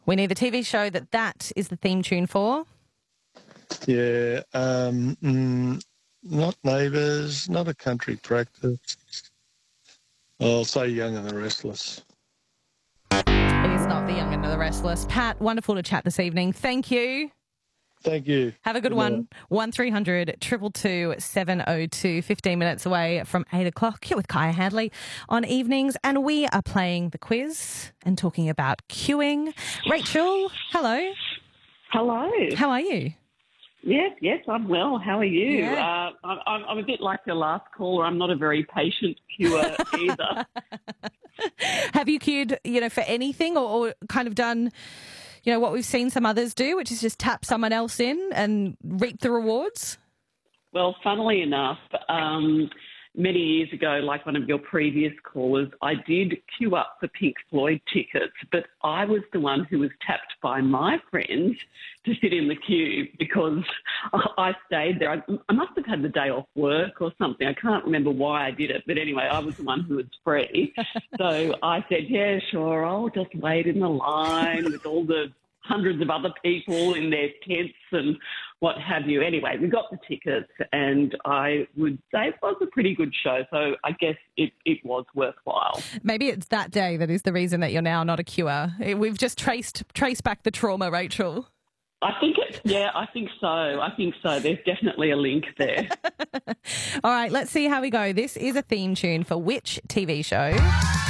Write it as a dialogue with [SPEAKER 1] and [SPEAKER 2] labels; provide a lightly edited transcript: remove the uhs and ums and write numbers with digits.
[SPEAKER 1] We need the TV show that is the theme tune for.
[SPEAKER 2] Yeah, not Neighbours, not A Country Practice. I'll say Young and the Restless.
[SPEAKER 1] It is not The Young and the Restless. Pat, wonderful to chat this evening. Thank you.
[SPEAKER 2] Thank you.
[SPEAKER 1] Have a good one. 1300 222 702, 15 minutes away from 8 o'clock. Here with Kaya Hadley on evenings, and we are playing the quiz and talking about queuing. Rachel, hello.
[SPEAKER 3] Hello.
[SPEAKER 1] How are you?
[SPEAKER 3] Yes, I'm well. How are you?
[SPEAKER 1] Yeah.
[SPEAKER 3] I'm a bit like your last caller. I'm not a very patient queuer either.
[SPEAKER 1] Have you queued, for anything or kind of done, what we've seen some others do, which is just tap someone else in and reap the rewards?
[SPEAKER 3] Well, funnily enough, many years ago, like one of your previous callers, I did queue up for Pink Floyd tickets, but I was the one who was tapped by my friends to sit in the queue because I stayed there. I must have had the day off work or something. I can't remember why I did it, but anyway, I was the one who was free. So I said, yeah, sure, I'll just wait in the line with all the hundreds of other people in their tents and what have you. Anyway, we got the tickets and I would say it was a pretty good show, so I guess it was worthwhile.
[SPEAKER 1] Maybe it's that day that is the reason that you're now not a queuer. We've just traced back the trauma, Rachel.
[SPEAKER 3] I think so. There's definitely a link there.
[SPEAKER 1] All right, let's see how we go. This is a theme tune for which TV show?